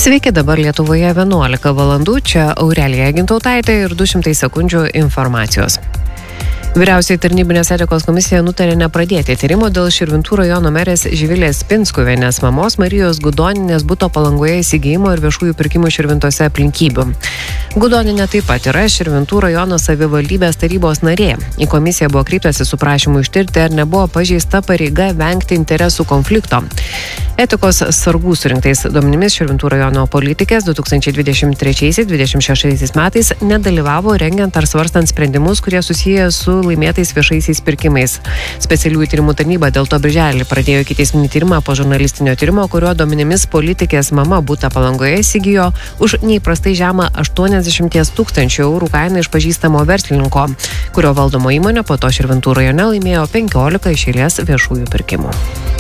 Sveiki, dabar Lietuvoje 11 valandų, čia Aurelija Gintautaitė ir 200 sekundžių informacijos. Vyriausioji tarnybinės etikos komisija nutarė nepradėti tyrimo dėl Širvintų rajono merės Živilės Pinskuvienės mamos Marijos Gudoninės buto Palangoje įsigijimo ir viešųjų pirkimų Širvintose aplinkybių. Gudoninė taip pat yra Širvintų rajono savivaldybės tarybos narė. Į komisiją buvo kreiptasi su prašymu ištirti, ar nebuvo pažeista pareiga vengti interesų konflikto. Etikos sargų surinktais duomenimis Širvintų rajono politikės 2023-2026 metais nedalyvavo rengiant ar svarstant sprendimus, kurie susiję su laimėtais viešaisiais pirkimais. Specialiųjų tyrimų tarnyba dėl to birželį pradėjo ikiteisminį tyrimą po žurnalistinio tyrimo, kurio duomenimis politikės mama butą Palangoje įsigijo už neįprastai žemą 80 000 eurų kainą iš pažįstamo verslininko, kurio valdomo įmonė po to Širvintų rajone laimėjo 15 iš eilės viešųjų pirkimų.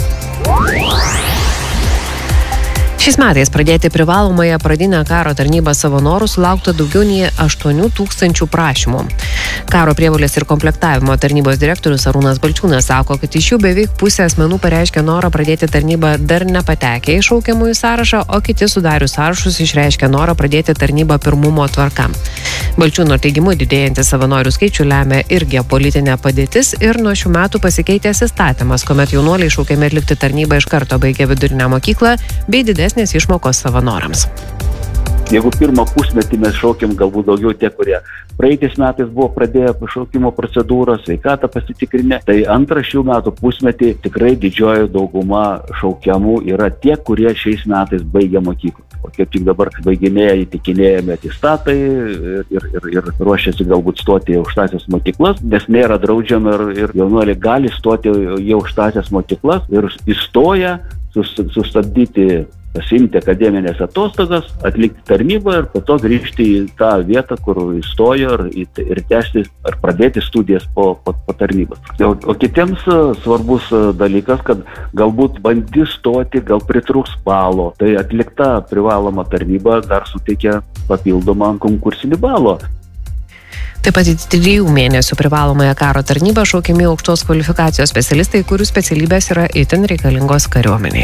Šiais metais pradėti privalomąją pradinę karo tarnybą savanorių sulaukta daugiau nei 8 000 prašymų. Karo prievolės ir komplektavimo tarnybos direktorius Arūnas Balčiūnas sako, kad iš jų beveik pusė asmenų pareiškė norą pradėti tarnybą dar nepatekę į šaukiamųjų sąrašą, o kiti sudarius sąrašus išreiškė norą pradėti tarnybą pirmumo tvarka. Balčiūno teigimu didėjantį savanorių skaičių lemia ir geopolitinė padėtis ir nuo šių metų pasikeitęs įstatymas, kuomet jaunuoliai šaukiami atlikti tarnybą iš karto baigė vidurinę mokyklą bei didesnės išmokos savanoriams. Jeigu pirmą pusmetį mes šaukėm galbūt daugiau tie, kurie praeitais metais buvo pradėję pašaukimo procedūrą, sveikatą pasitikrinę, tai antrą šių metų pusmetį tikrai didžioji dauguma šaukiamų yra tie, kurie šiais metais baigė mokyklą. O kaip tik dabar baiginėja įtikinėjami atestatai ir ruošiasi galbūt stoti į aukštąsias mokyklas, nes nėra draudžiama ir jaunuoliai gali stoti į aukštąsias mokyklas ir įstoja sustabdyti, pasiimti akademinės atostogas, atlikti tarnybą ir po to grįžti į tą vietą, kur įstojo ir tęsti ar pradėti studijas po tarnybos. O kitiems svarbus dalykas, kad galbūt bandys stoti, gal pritrūks balo, tai atlikta privaloma tarnyba dar suteikia papildomą konkursinį balą. Taip pat 3 mėnesių privalomąją karo tarnybą šaukiami aukštos kvalifikacijos specialistai, kurių specialybės yra itin reikalingos kariuomeniai.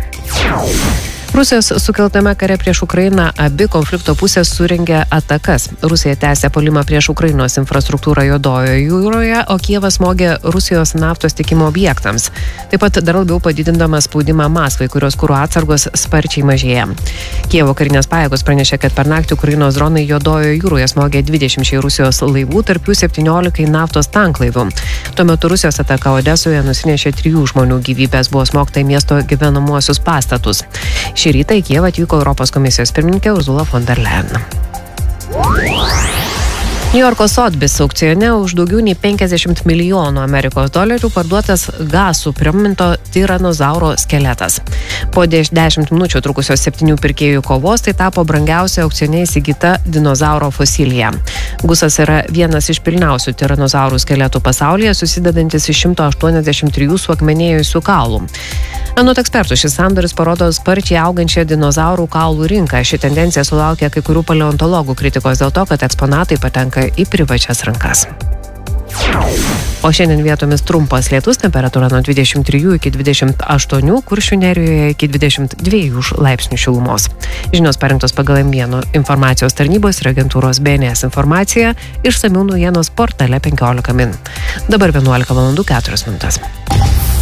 Rusijos sukeltame kare prieš Ukrainą abi konflikto pusės surengė atakas. Rusija tęsė puolimą prieš Ukrainos infrastruktūrą Juodojoje jūroje, o Kijevas smogė Rusijos naftos tiekimo objektams. Taip pat dar labiau padidindamas spaudimą Maskvai, kurios kuro atsargos sparčiai mažėja. Kijevo karinės pajėgos pranešė, kad per naktį Ukrainos dronai Juodojoje jūroje smogė 20 Rusijos laivų, tarp jų 17 naftos tanklaivių. Tuo metu Rusijos ataka Odesoje nusinešė 3 žmonių gyvybės, buvo smogta į miesto gyvenamuosius pastatus. Šį rytą į Kijevą atvyko Europos komisijos pirmininkė Ursula von der Leyen. Niujorko Sotheby's aukcione už daugiau nei 50 milijonų Amerikos dolerių parduotas gasų priminto tiranozauro skeletas. Po 10 minučių trukusios 7 pirkėjų kovos tai tapo brangiausia aukcione įsigyta dinozauro fosilija. Gusas yra vienas iš pilniausių tiranozaurų skeletų pasaulyje, susidedantis iš 183 suakmenėjusių kaulų. Anot ekspertų, šis sandoris parodo sparčiai augančią dinozaurų kaulų rinką. Ši tendencija sulaukia kai kurių paleontologų kritikos dėl to, kad eksponatai patenka į privačias rankas. O šiandien vietomis trumpas lietus, temperatūra nuo 23 iki 28, Kuršių nerijoje iki 22 laipsnių šilumos. Žinios parengtos pagal M1 informacijos tarnybos ir agentūros BNS informacija, išsamių naujienos portale 15 min. Dabar 11 valandų 4 minutės.